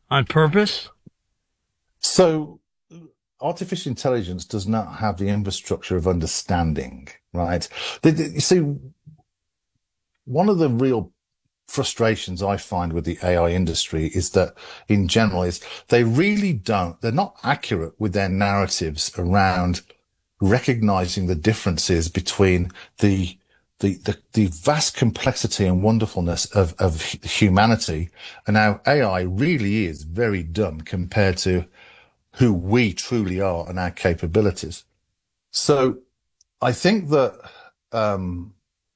On purpose? So artificial intelligence does not have the infrastructure of understanding, right? You see, one of the real frustrations I find with the AI industry is that in general is they're not accurate with their narratives around recognizing the differences between the vast complexity and wonderfulness of humanity and how AI really is very dumb compared to who we truly are and our capabilities. So I think that, um,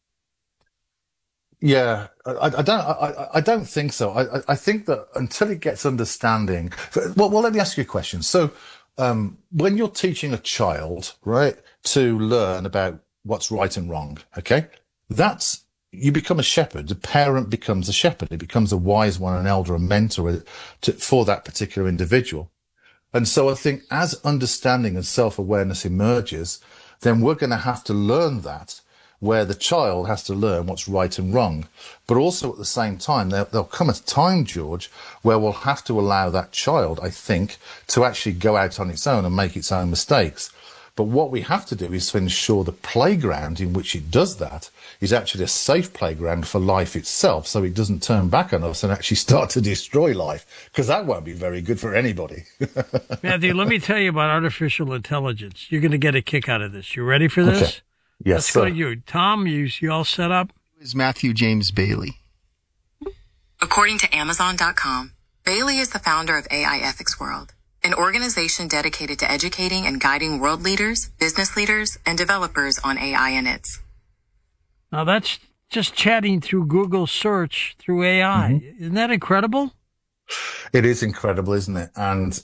yeah, I don't think so. I think that until it gets understanding, well, let me ask you a question. So, when you're teaching a child, right, to learn about what's right and wrong, okay, that's, you become a shepherd. The parent becomes a shepherd. It becomes a wise one, an elder, a mentor for that particular individual. And so I think as understanding and self-awareness emerges, then we're going to have to learn that where the child has to learn what's right and wrong. But also at the same time, there'll come a time, George, where we'll have to allow that child, I think, to actually go out on its own and make its own mistakes. But what we have to do is to ensure the playground in which it does that is actually a safe playground for life itself, so it doesn't turn back on us and actually start to destroy life, because that won't be very good for anybody. Matthew, let me tell you about artificial intelligence. You're going to get a kick out of this. You ready for Okay. this? Yes, Let's go to sir. you. Tom, you all set up? Is Matthew James Bailey. According to Amazon.com, Bailey is the founder of AI Ethics World, an organization dedicated to educating and guiding world leaders, business leaders, and developers on AI and its. Now, that's just chatting through Google search through AI. Isn't that incredible? It is incredible, isn't it? And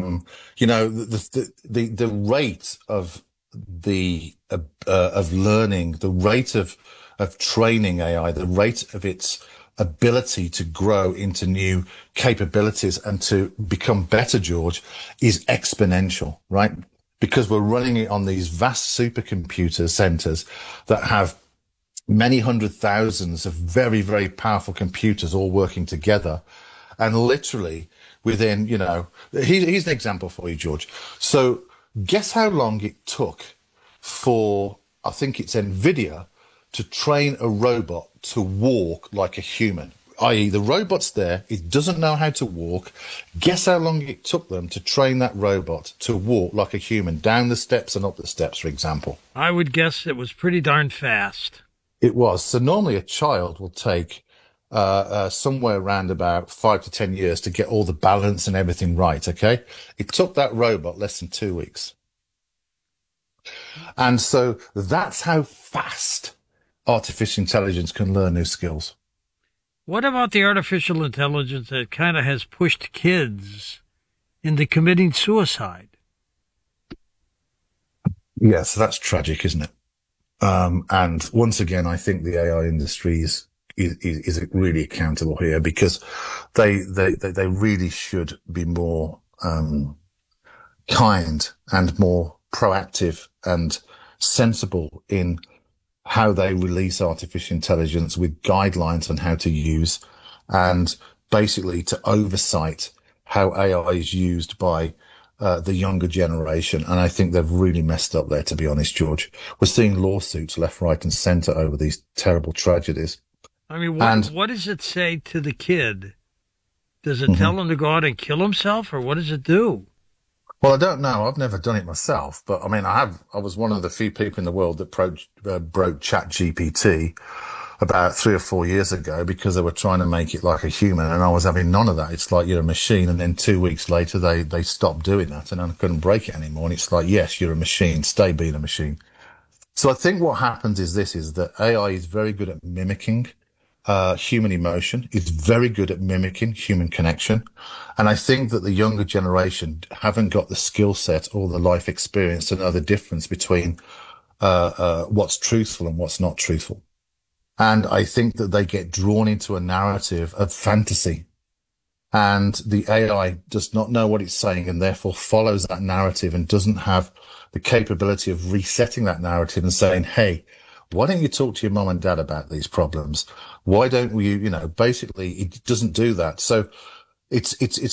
the rate of of learning, the rate of training AI, the rate of its ability to grow into new capabilities and to become better, George, is exponential, right? Because we're running it on these vast supercomputer centers that have many hundred thousands of very, very powerful computers all working together. And literally within, here's an example for you, George. So guess how long it took for, I think it's NVIDIA, to train a robot to walk like a human, i.e. the robot's there, it doesn't know how to walk. Guess how long it took them to train that robot to walk like a human, down the steps and up the steps, for example. I would guess it was pretty darn fast. It was. So normally a child will take somewhere around about 5 to 10 years to get all the balance and everything right, okay? It took that robot less than 2 weeks. And so that's how fast artificial intelligence can learn new skills. What about the artificial intelligence that kind of has pushed kids into committing suicide? Yes, that's tragic, isn't it? And once again, I think the AI industry is really accountable here, because they really should be more kind and more proactive and sensible in how they release artificial intelligence, with guidelines on how to use, and basically to oversight how AI is used by the younger generation. And I think they've really messed up there, to be honest, George. We're seeing lawsuits left, right and centre over these terrible tragedies. I mean, And what does it say to the kid? Does it tell him to go out and kill himself, or what does it do? well, I don't know. I've never done it myself, but I mean, I was one of the few people in the world that broke ChatGPT about 3 or 4 years ago, because they were trying to make it like a human, and I was having none of that. It's like you're a machine, and then 2 weeks later they stopped doing that, and I couldn't break it anymore. And it's like, yes, you're a machine, stay being a machine. So I think what happens is that AI is very good at mimicking human emotion. It's very good at mimicking human connection. And I think that the younger generation haven't got the skill set or the life experience to know the difference between what's truthful and what's not truthful. And I think that they get drawn into a narrative of fantasy, and the AI does not know what it's saying and therefore follows that narrative and doesn't have the capability of resetting that narrative and saying, hey, why don't you talk to your mom and dad about these problems? Why don't we, basically it doesn't do that. So it's